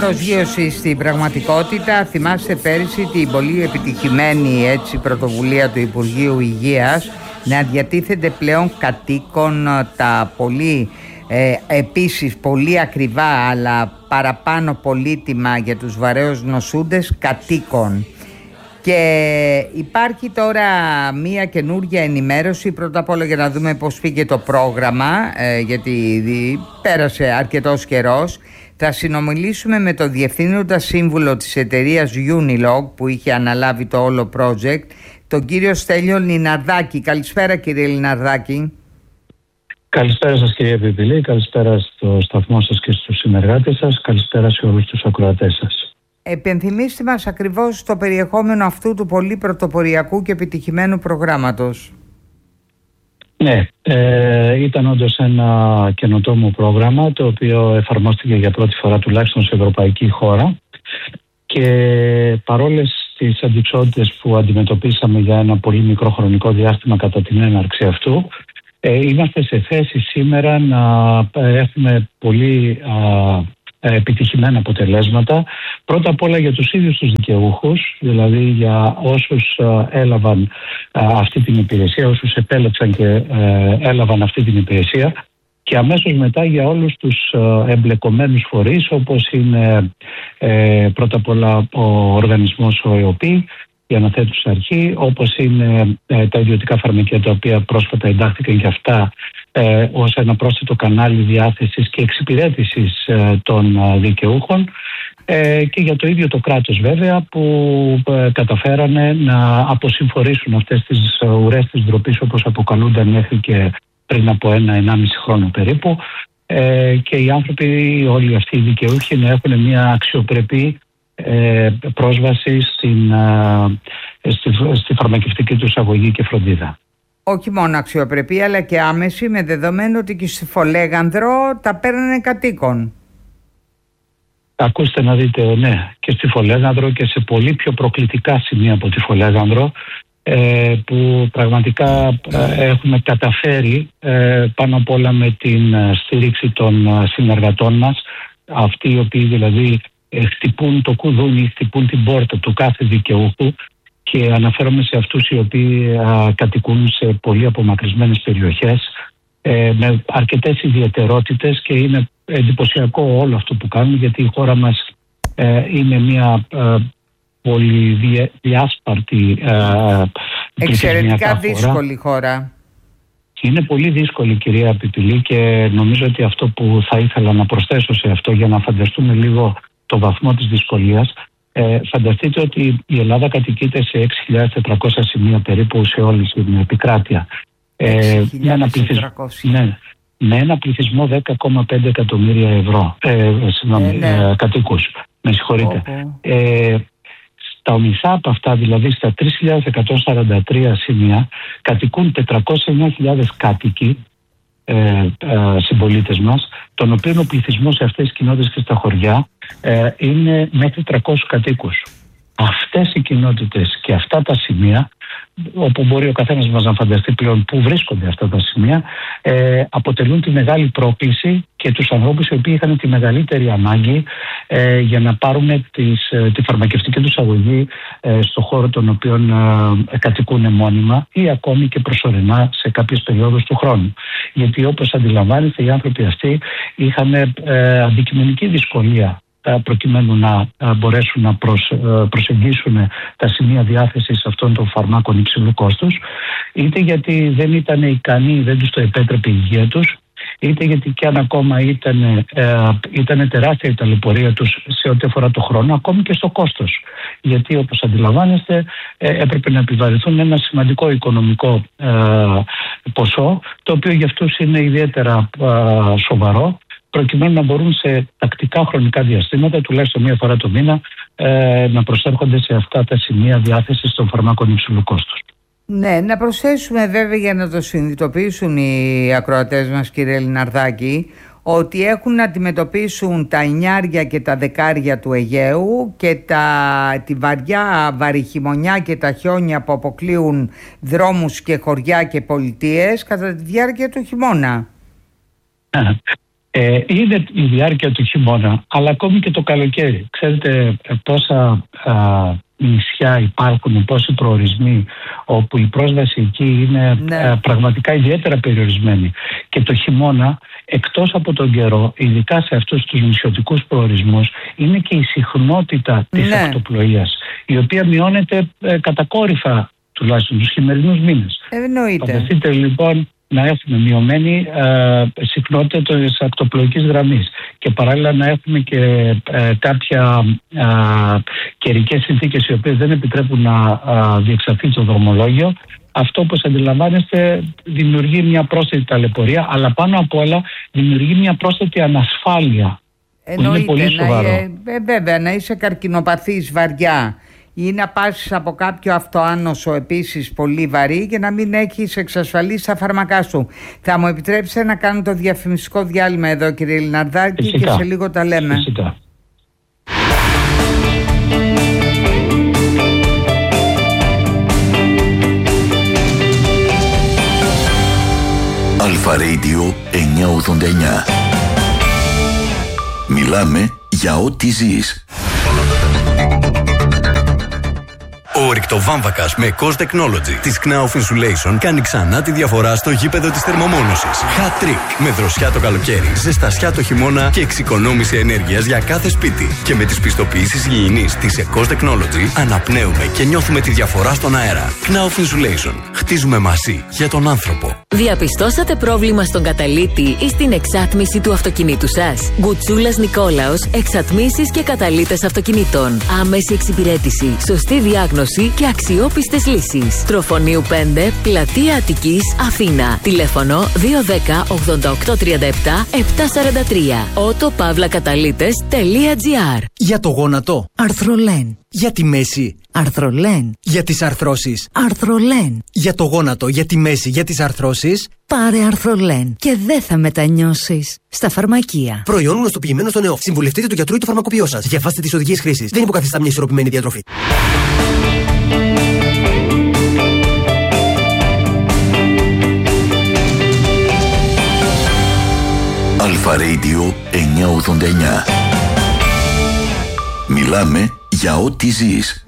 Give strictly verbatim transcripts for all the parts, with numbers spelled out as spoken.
προσγείωση στην πραγματικότητα. Θυμάστε πέρυσι την πολύ επιτυχημένη έτσι, πρωτοβουλία του Υπουργείου Υγείας να διατίθενται πλέον κατοίκων τα πολύ ε, επίσης πολύ ακριβά αλλά παραπάνω πολύτιμα για τους βαρέως νοσούντες κατοίκων. Και υπάρχει τώρα μία καινούργια ενημέρωση, πρώτα απ' όλα για να δούμε πώς πήγε το πρόγραμμα, ε, γιατί πέρασε αρκετός καιρός. Θα συνομιλήσουμε με τον Διευθύνοντα Σύμβουλο της εταιρείας Unilog που είχε αναλάβει το όλο project, τον κύριο Στέλιο Λιναρδάκη. Καλησπέρα κύριε Λιναρδάκη. Καλησπέρα σας κύριε Πιπηλή, καλησπέρα στο σταθμό σας και στους συνεργάτες σας, καλησπέρα σε όλους τους ακροατές σας. Επενθυμίστε μας ακριβώς το περιεχόμενο αυτού του πολύ πρωτοποριακού και επιτυχημένου προγράμματος. Ναι, ε, ήταν όντως ένα καινοτόμο πρόγραμμα το οποίο εφαρμόστηκε για πρώτη φορά τουλάχιστον σε ευρωπαϊκή χώρα και παρόλες τις αντιξότητες που αντιμετωπίσαμε για ένα πολύ μικρό χρονικό διάστημα κατά την έναρξη αυτού, ε, είμαστε σε θέση σήμερα να έχουμε πολύ α, επιτυχημένα αποτελέσματα. Πρώτα απ' όλα για τους ίδιους τους δικαιούχους, δηλαδή για όσους έλαβαν αυτή την υπηρεσία, όσους επέλεξαν και έλαβαν αυτή την υπηρεσία, και αμέσως μετά για όλους τους εμπλεκομένους φορείς, όπως είναι πρώτα απ' όλα ο οργανισμός ο ΕΟΠΗ, η αναθέτουσα αρχή, όπως είναι ε, τα ιδιωτικά φαρμακεία τα οποία πρόσφατα εντάχθηκαν και αυτά ε, ως ένα πρόσθετο κανάλι διάθεσης και εξυπηρέτησης ε, των ε, δικαιούχων, ε, και για το ίδιο το κράτος βέβαια που ε, καταφέρανε να αποσυμφορήσουν αυτές τις ε, ουρές της ντροπής όπως αποκαλούνταν μέχρι και πριν από ένα ενάμιση χρόνο περίπου, ε, και οι άνθρωποι όλοι αυτοί οι δικαιούχοι να έχουν μια αξιοπρεπή πρόσβαση στην, στη, στη φαρμακευτική τους αγωγή και φροντίδα. Όχι μόνο αξιοπρεπή αλλά και άμεση, με δεδομένο ότι και στη Φολέγανδρο τα παίρνανε κατοίκον. Ακούστε να δείτε, ναι, και στη Φολέγανδρο και σε πολύ πιο προκλητικά σημεία από τη Φολέγανδρο, ε, που πραγματικά ε, έχουμε καταφέρει ε, πάνω απ' όλα με την στήριξη των συνεργατών μας, αυτοί οι οποίοι δηλαδή χτυπούν το κουδούνι, χτυπούν την πόρτα του κάθε δικαιούχου, και αναφέρομαι σε αυτούς οι οποίοι α, κατοικούν σε πολύ απομακρυσμένες περιοχές ε, με αρκετές ιδιαιτερότητες, και είναι εντυπωσιακό όλο αυτό που κάνουν, γιατί η χώρα μας ε, είναι μια ε, πολύ διάσπαρτη ε, εξαιρετικά δύσκολη χώρα. Είναι πολύ δύσκολη κυρία Πιπηλή, και νομίζω ότι αυτό που θα ήθελα να προσθέσω σε αυτό για να φανταστούμε λίγο το βαθμό της δυσκολίας. Ε, φανταστείτε ότι η Ελλάδα κατοικείται σε έξι χιλιάδες τετρακόσια σημεία περίπου σε όλη την επικράτεια. Ε, με, ένα πληθυσμό, ναι, με ένα πληθυσμό δέκα κόμμα πέντε εκατομμύρια ευρώ, ε, συγγνώμη, ε, ναι. ε, κατοίκους. Με συγχωρείτε. Oh, oh. Ε, στα μισά από αυτά, δηλαδή στα τρεις χιλιάδες εκατόν σαράντα τρία σημεία, κατοικούν τετρακόσιες εννιά χιλιάδες κάτοικοι, Ε, ε, συμπολίτες μας, των οποίων ο πληθυσμός σε αυτές τις κοινότητες και στα χωριά ε, είναι μέχρι τριακόσιους κατοίκους. Αυτές οι κοινότητες και αυτά τα σημεία, όπου μπορεί ο καθένας μας να φανταστεί πλέον πού βρίσκονται αυτά τα σημεία, ε, αποτελούν τη μεγάλη πρόκληση και τους ανθρώπους οι οποίοι είχαν τη μεγαλύτερη ανάγκη ε, για να πάρουν τις, ε, τη φαρμακευτική τους αγωγή ε, στον χώρο τον οποίο ε, κατοικούν μόνιμα ή ακόμη και προσωρινά σε κάποιες περιόδους του χρόνου. Γιατί όπως αντιλαμβάνεστε, οι άνθρωποι αυτοί είχαν ε, αντικειμενική δυσκολία προκειμένου να μπορέσουν να προσεγγίσουν τα σημεία διάθεσης αυτών των φαρμάκων υψηλού κόστους, είτε γιατί δεν ήταν ικανοί, δεν τους το επέτρεπε η υγεία τους, είτε γιατί και αν ακόμα ήταν, ε, ήταν τεράστια η ταλαιπωρία τους σε ό,τι αφορά το χρόνο, ακόμη και στο κόστος. Γιατί όπως αντιλαμβάνεστε ε, έπρεπε να επιβαρυνθούν ένα σημαντικό οικονομικό ε, ποσό, το οποίο για αυτούς είναι ιδιαίτερα ε, σοβαρό, προκειμένου να μπορούν σε τακτικά χρονικά διαστήματα, τουλάχιστον μία φορά το μήνα, ε, να προσέρχονται σε αυτά τα σημεία διάθεσης των φαρμάκων υψηλού κόστους. Ναι, να προσθέσουμε βέβαια για να το συνειδητοποιήσουν οι ακροατές μας, κύριε Λιναρδάκη, ότι έχουν να αντιμετωπίσουν τα εννιάρια και τα δεκάρια του Αιγαίου και τα, τη βαριά βαρυχημονιά και τα χιόνια που αποκλείουν δρόμους και χωριά και πολιτείες κατά τη διάρκεια του χειμώνα. Ε, είναι η διάρκεια του χειμώνα, αλλά ακόμη και το καλοκαίρι. Ξέρετε πόσα α, νησιά υπάρχουν, πόσοι προορισμοί όπου η πρόσβαση εκεί είναι ναι. α, πραγματικά ιδιαίτερα περιορισμένη. Και το χειμώνα, εκτός από τον καιρό, ειδικά σε αυτούς τους νησιωτικούς προορισμούς, είναι και η συχνότητα της ναι. ακτοπλοείας, η οποία μειώνεται ε, κατακόρυφα τουλάχιστον τους χειμερινούς μήνες. Εννοείται. Φανταστείτε λοιπόν να έχουμε μειωμένη ε, συχνότητα της ακτοπλοϊκής γραμμής και παράλληλα να έχουμε και ε, κάποια ε, καιρικές συνθήκες οι οποίες δεν επιτρέπουν να ε, διεξαχθεί το δρομολόγιο. Αυτό, όπως αντιλαμβάνεστε, δημιουργεί μια πρόσθετη ταλαιπωρία, αλλά πάνω απ' όλα δημιουργεί μια πρόσθετη ανασφάλεια. Εννοείται, που είναι πολύ σοβαρό. Να, ε, βέβαια, να είσαι καρκινοπαθής βαριά ή να πάσεις από κάποιο αυτοάνωσο επίσης πολύ βαρύ και να μην έχεις εξασφαλίσει τα φάρμακά σου. Θα μου επιτρέψετε να κάνω το διαφημιστικό διάλειμμα εδώ, κύριε Λιναρδάκη, και σε λίγο τα λέμε. Φυσικά. Αλφα Radio εννιακόσια ογδόντα εννιά. Μιλάμε για ό,τι ζεις. Ο ορυκτοβάμβακας με Cost Technology της Knauf Insulation κάνει ξανά τη διαφορά στο γήπεδο της θερμομόνωσης. Hat trick. Με δροσιά το καλοκαίρι, ζεστασιά το χειμώνα και εξοικονόμηση ενέργειας για κάθε σπίτι. Και με τις πιστοποιήσεις υγιεινής της Cost Technology αναπνέουμε και νιώθουμε τη διαφορά στον αέρα. Knauf Insulation. Χτίζουμε μαζί για τον άνθρωπο. Διαπιστώσατε πρόβλημα στον καταλύτη ή στην εξάτμιση του αυτοκινήτου σας? Γκουτσούλας Νικόλαος, εξατμίσεις και καταλύτες αυτοκινήτων. Άμεση εξυπηρέτηση, σωστή διάγνωση και αξιόπιστες λύσεις. Τροφονίου πέντε, Πλατεία Αττικής, Αθήνα. Τηλέφωνο δύο ένα μηδέν ογδόντα οκτώ τριάντα επτά επτακόσια σαράντα τρία. ότο παύλα καταλύτες τελεία τζι άρ. Για το γόνατο, Αρθρολέν. για τη μέση, Αρθρολέν. για τις αρθρώσεις, Αρθρολέν. για το γόνατο, για τη μέση, για τις αρθρώσεις. Πάρε Αρθρολέν και δεν θα μετανιώσεις. Στα φαρμακεία. Προϊόν γνωστοποιημένο στον ΕΟΦ. Συμβουλευτείτε του γιατρού ή το φαρμακοποιό σας. Διαβάστε τις οδηγίες χρήσης. Δεν υποκαθιστά μια ισορροπημένη διατροφή. Αλφα Radio εννιακόσια ογδόντα εννιά. Μιλάμε για ό,τι ζεις.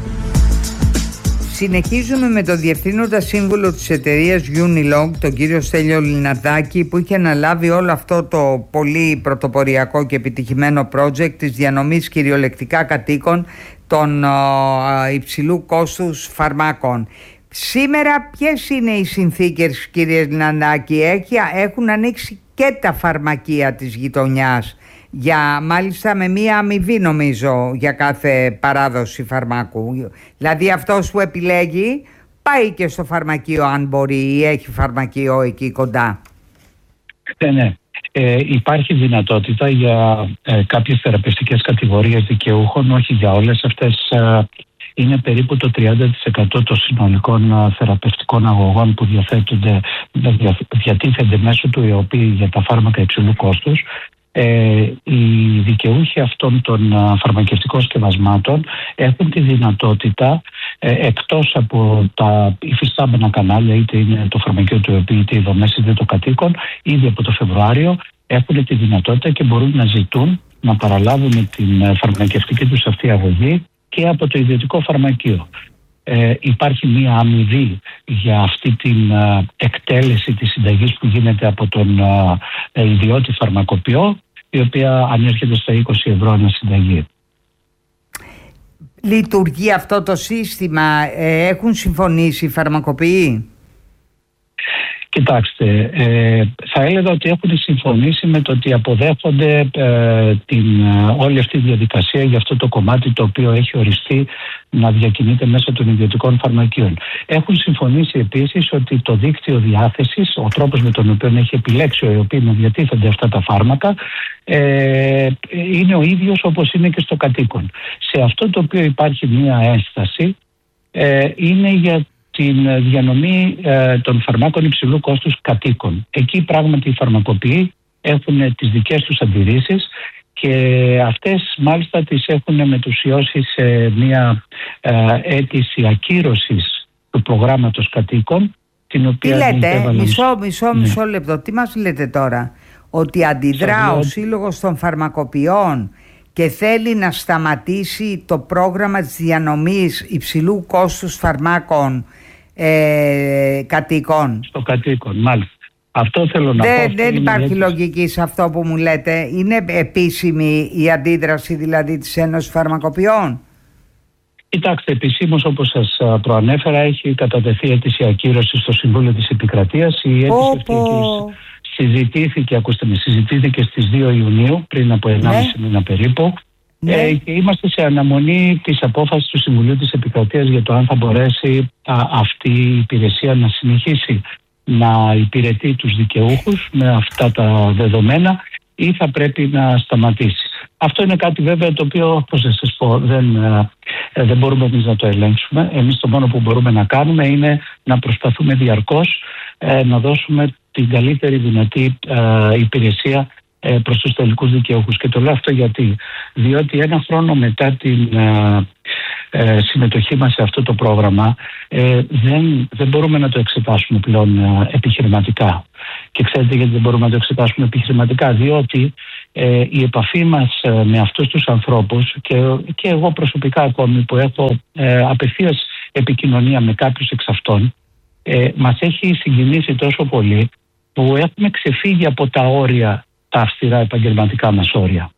Συνεχίζουμε με τον Διευθύνοντα Σύμβουλο της εταιρείας Unilog, τον κύριο Στέλιο Λιναρδάκη, που είχε αναλάβει όλο αυτό το πολύ πρωτοποριακό και επιτυχημένο project της διανομής κυριολεκτικά κατοίκων των uh, υψηλού κόστους φαρμάκων. Σήμερα ποιες είναι οι συνθήκες, κύριε Λιναρδάκη? Έχουν ανοίξει και τα φαρμακεία της γειτονιάς, για, μάλιστα με μία αμοιβή νομίζω για κάθε παράδοση φαρμάκου. Δηλαδή αυτός που επιλέγει πάει και στο φαρμακείο αν μπορεί ή έχει φαρμακείο εκεί κοντά. Ναι, ναι. Ε, υπάρχει δυνατότητα για ε, κάποιες θεραπευτικές κατηγορίες δικαιούχων, όχι για όλες αυτές. Ε, είναι περίπου το τριάντα τοις εκατό των συνολικών ε, θεραπευτικών αγωγών που διαθέτονται, δια, διατίθενται μέσω του ΕΟΠΗ για τα φάρμακα υψηλού κόστους. Ε, οι δικαιούχοι αυτών των α, φαρμακευτικών σκευασμάτων έχουν τη δυνατότητα, ε, εκτός από τα υφιστάμενα κανάλια, είτε είναι το φαρμακείο του ΕΟΠΗ, είτε οι δομές, είτε το κατοίκον, ήδη από το Φεβρουάριο έχουν τη δυνατότητα και μπορούν να ζητούν να παραλάβουν την φαρμακευτική τους αυτή αγωγή και από το ιδιωτικό φαρμακείο. Ε, υπάρχει μία αμοιβή για αυτή την α, εκτέλεση της συνταγής που γίνεται από τον α, ε, ιδιώτη φαρμακοποιό, η οποία ανέρχεται στα είκοσι ευρώ ανά συνταγή. Λειτουργεί αυτό το σύστημα? Ε, έχουν συμφωνήσει οι φαρμακοποιοί? Κοιτάξτε, ε, θα έλεγα ότι έχουν συμφωνήσει με το ότι αποδέχονται ε, την, όλη αυτή τη διαδικασία για αυτό το κομμάτι το οποίο έχει οριστεί να διακινείται μέσα των ιδιωτικών φαρμακείων. Έχουν συμφωνήσει επίσης ότι το δίκτυο διάθεσης, ο τρόπος με τον οποίο έχει επιλέξει ο ΕΟΠΗ να διατίθενται αυτά τα φάρμακα, ε, είναι ο ίδιος όπως είναι και στο κατοίκον. Σε αυτό το οποίο υπάρχει μία ένσταση ε, είναι για την διανομή ε, των φαρμάκων υψηλού κόστους κατοίκων. Εκεί πράγματι οι φαρμακοποιοί έχουν τις δικές τους αντιρρήσεις και αυτές μάλιστα τις έχουν μετουσιώσει σε μια ε, αίτηση ακύρωσης του προγράμματος κατοίκων, την οποία... Τι λέτε, μισό, μισό, ναι. μισό λεπτό, τι μας λέτε τώρα? ότι αντιδρά ο Σύλλογος των Φαρμακοποιών και θέλει να σταματήσει το πρόγραμμα της διανομής υψηλού κόστους φαρμάκων ε, κατοίκων. Στο κατοίκων, μάλιστα. Αυτό θέλω να δεν, πω. Δεν υπάρχει έτσι. λογική σε αυτό που μου λέτε. Είναι επίσημη η αντίδραση δηλαδή της Ένωσης Φαρμακοποιών? Κοιτάξτε, επισήμως όπως σας προανέφερα έχει κατατεθεί αίτηση ακύρωση στο Συμβούλιο της Επικρατείας. Η αίτηση αυτή συζητήθηκε, ακούστε με, συζητήθηκε στις δύο Ιουνίου, πριν από ενάμιση ναι. μήνα περίπου. Ναι. Ε, και είμαστε σε αναμονή της απόφασης του Συμβουλίου της Επικρατείας για το αν θα μπορέσει α, αυτή η υπηρεσία να συνεχίσει να υπηρετεί τους δικαιούχους με αυτά τα δεδομένα ή θα πρέπει να σταματήσει. Αυτό είναι κάτι βέβαια το οποίο, πώς θα σας πω, δεν, ε, δεν μπορούμε εμείς να το ελέγξουμε. Εμείς το μόνο που μπορούμε να κάνουμε είναι να προσπαθούμε διαρκώς ε, να δώσουμε την καλύτερη δυνατή ε, υπηρεσία ε, προς τους τελικούς δικαιούχους. Και το λέω αυτό γιατί, διότι ένα χρόνο μετά την ε, ε, συμμετοχή μας σε αυτό το πρόγραμμα ε, δεν, δεν μπορούμε να το εξετάσουμε πλέον ε, επιχειρηματικά. Και ξέρετε γιατί δεν μπορούμε να το εξετάσουμε επιχειρηματικά? Διότι ε, η επαφή μας ε, με αυτούς τους ανθρώπους και, και εγώ προσωπικά ακόμη που έχω ε, απευθείας επικοινωνία με κάποιους εξ αυτών ε, μας έχει συγκινήσει τόσο πολύ που έχουμε ξεφύγει από τα όρια, τα αυστηρά επαγγελματικά μας όρια.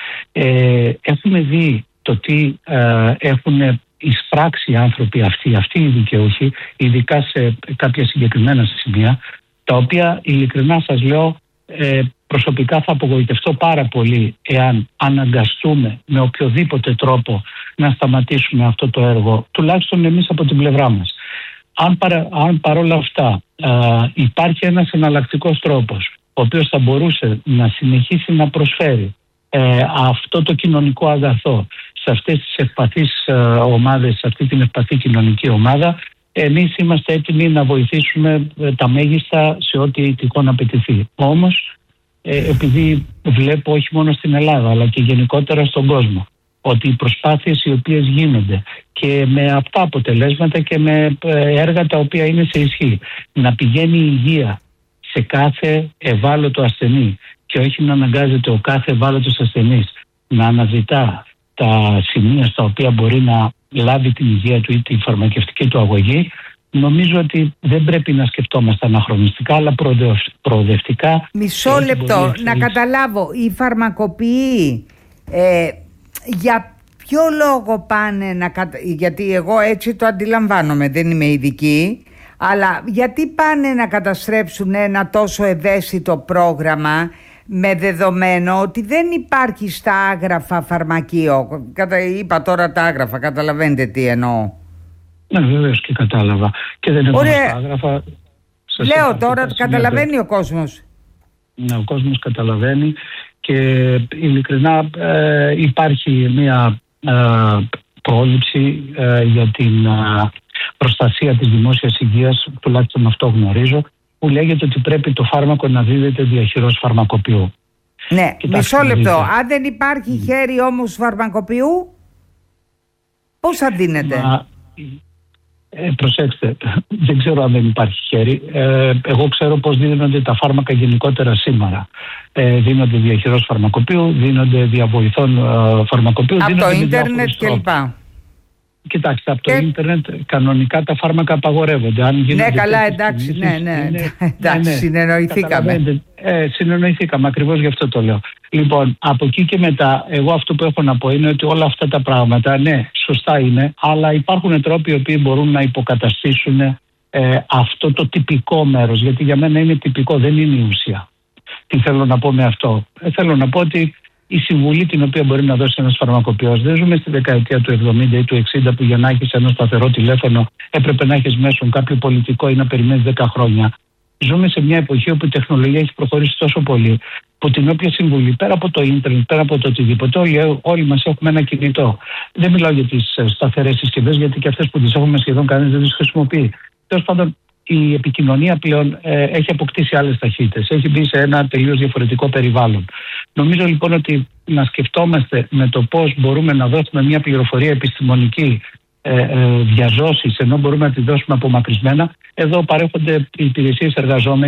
Ε, έχουμε δει το τι ε, έχουν εισπράξει οι άνθρωποι αυτοί, αυτοί οι δικαιούχοι, ειδικά σε κάποια συγκεκριμένα σημεία, τα οποία ειλικρινά σας λέω ε, προσωπικά θα απογοητευτώ πάρα πολύ εάν αναγκαστούμε με οποιοδήποτε τρόπο να σταματήσουμε αυτό το έργο, τουλάχιστον εμείς από την πλευρά μας. Αν, παρα, αν παρόλα αυτά α, υπάρχει ένας εναλλακτικός τρόπος ο οποίος θα μπορούσε να συνεχίσει να προσφέρει ε, αυτό το κοινωνικό αγαθό σε αυτές τις ευπαθείς ε, ομάδες, σε αυτή την ευπαθή κοινωνική ομάδα, εμείς είμαστε έτοιμοι να βοηθήσουμε ε, τα μέγιστα σε ό,τι τυχόν απαιτηθεί. Όμως, ε, επειδή βλέπω όχι μόνο στην Ελλάδα αλλά και γενικότερα στον κόσμο ότι οι προσπάθειες οι οποίες γίνονται και με αυτά αποτελέσματα και με έργα τα οποία είναι σε ισχύ, να πηγαίνει η υγεία σε κάθε ευάλωτο ασθενή και όχι να αναγκάζεται ο κάθε ευάλωτος ασθενής να αναζητά τα σημεία στα οποία μπορεί να λάβει την υγεία του ή τη φαρμακευτική του αγωγή, νομίζω ότι δεν πρέπει να σκεφτόμαστε αναχρονιστικά αλλά προοδευτικά. Μισό λεπτό, να καταλάβω, οι φαρμακοποιοί ε, για ποιο λόγο πάνε να κατα... γιατί εγώ έτσι το αντιλαμβάνομαι, δεν είμαι ειδική, αλλά γιατί πάνε να καταστρέψουν ένα τόσο ευαίσθητο πρόγραμμα με δεδομένο ότι δεν υπάρχει στα άγραφα φαρμακείο? Κατα... είπα τώρα τα άγραφα, καταλαβαίνετε τι εννοώ? Ναι, βεβαίως και κατάλαβα. Και δεν έχω στα άγραφα. Λέω τώρα, καταλαβαίνει ο κόσμος. Ναι, ο κόσμος καταλαβαίνει. Και ειλικρινά ε, υπάρχει μια ε, πρόληψη ε, για την ε, προστασία της δημόσιας υγείας, τουλάχιστον αυτό γνωρίζω, που λέγεται ότι πρέπει το φάρμακο να δίδεται διαχειρός φαρμακοποιού. Ναι, κοιτάξτε, μισό λεπτό. Αν δεν υπάρχει mm. χέρι όμως φαρμακοποιού, πώς θα δίνεται? Μα, Ε, προσέξτε, δεν ξέρω αν δεν υπάρχει χέρι. Ε, εγώ ξέρω πώς δίνονται τα φάρμακα γενικότερα σήμερα. Ε, δίνονται διαχειρός φαρμακοποιού, δίνονται διαβοηθών ε, φαρμακοποιού. Από το ίντερνετ κλπ. Κοιτάξτε, από και... το ίντερνετ κανονικά τα φάρμακα απαγορεύονται. Αν ναι, καλά, εντάξει, ναι, ναι, είναι... εντάξει, ναι, ναι. συνεννοηθήκαμε. Ε, συνεννοηθήκαμε, ακριβώς γι' αυτό το λέω. Λοιπόν, από εκεί και μετά, εγώ αυτό που έχω να πω είναι ότι όλα αυτά τα πράγματα, ναι, σωστά είναι, αλλά υπάρχουν τρόποι οι οποίοι μπορούν να υποκαταστήσουν ε, αυτό το τυπικό μέρος, γιατί για μένα είναι τυπικό, δεν είναι η ουσία. Τι θέλω να πω με αυτό? Ε, θέλω να πω ότι η συμβουλή την οποία μπορεί να δώσει ένας φαρμακοποιός, δεν ζούμε στη δεκαετία του εβδομήντα ή του εξήντα που για να έχεις ένα σταθερό τηλέφωνο έπρεπε να έχεις μέσον κάποιο πολιτικό ή να περιμένεις δέκα χρόνια. Ζούμε σε μια εποχή όπου η τεχνολογία έχει προχωρήσει τόσο πολύ που την όποια συμβουλή, πέρα από το ίντερνετ, πέρα από το οτιδήποτε, όλοι, όλοι μας έχουμε ένα κινητό. Δεν μιλάω για τις σταθερές συσκευές, γιατί και αυτές που τις έχουμε σχεδόν κανείς δεν τις χρησιμοποιεί. Τέλος πάντων, η επικοινωνία πλέον ε, έχει αποκτήσει άλλες ταχύτητες, έχει μπει σε ένα τελείως διαφορετικό περιβάλλον. Νομίζω λοιπόν ότι να σκεφτόμαστε με το πώς μπορούμε να δώσουμε μια πληροφορία επιστημονική ε, ε, διαζώσεις, ενώ μπορούμε να τη δώσουμε απομακρυσμένα. Εδώ παρέχονται οι υπηρεσίες εργαζόμενοι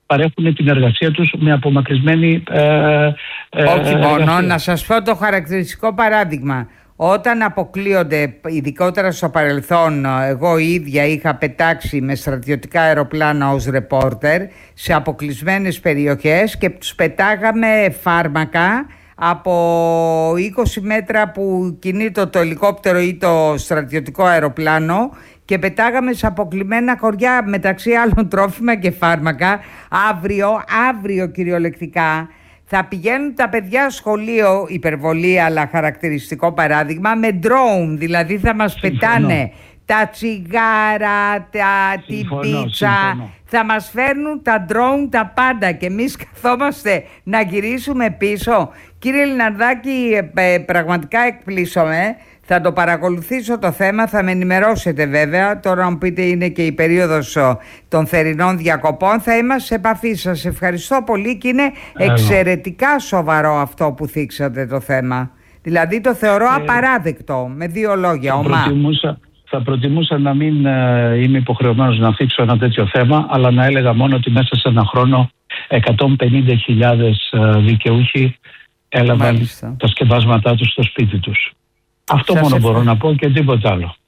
παρέχουν την εργασία τους με απομακρυσμένη ε, ε, Όχι μόνο, εργασία. να σας πω το χαρακτηριστικό παράδειγμα. Όταν αποκλείονται, ειδικότερα στο παρελθόν, εγώ ίδια είχα πετάξει με στρατιωτικά αεροπλάνα ως ρεπόρτερ σε αποκλεισμένες περιοχές και τους πετάγαμε φάρμακα από είκοσι μέτρα που κινείται το ελικόπτερο ή το στρατιωτικό αεροπλάνο και πετάγαμε σε αποκλειμένα χωριά, μεταξύ άλλων τρόφιμα και φάρμακα. Αύριο, αύριο κυριολεκτικά, θα πηγαίνουν τα παιδιά σχολείο, υπερβολή αλλά χαρακτηριστικό παράδειγμα, με drone, δηλαδή θα μας συμφωνώ. Πετάνε τα τσιγάρα, τα, συμφωνώ, την πίτσα, συμφωνώ. Θα μας φέρνουν τα drone τα πάντα και εμείς καθόμαστε να γυρίσουμε πίσω. Κύριε Λιναρδάκη, ε, πραγματικά εκπλήσωμαι. Θα το παρακολουθήσω το θέμα, θα με ενημερώσετε βέβαια. Τώρα αν πείτε είναι και η περίοδος των θερινών διακοπών, θα είμαστε σε επαφή. Σας ευχαριστώ πολύ και είναι εξαιρετικά σοβαρό αυτό που θίξατε το θέμα. Δηλαδή το θεωρώ ε, απαράδεκτο, με δύο λόγια, θα ομά. Προτιμούσα, θα προτιμούσα να μην ε, είμαι υποχρεωμένος να θίξω ένα τέτοιο θέμα, αλλά να έλεγα μόνο ότι μέσα σε ένα χρόνο εκατόν πενήντα χιλιάδες ε, δικαιούχοι έλαβαν Μάλιστα. τα σκευάσματά τους στο σπίτι τους. Αυτό σας μόνο ευχαριστώ. Μπορώ να πω και τίποτα άλλο.